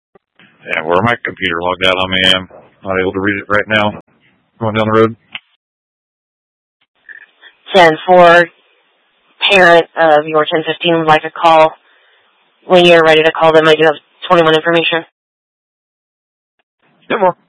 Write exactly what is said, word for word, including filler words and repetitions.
Yeah, where my computer logged out on me, I'm not able to read it right now. Going down the road. ten four, parent of your ten fifteen would like a call. When you're ready to call them, I do have twenty-one information. Yeah, more.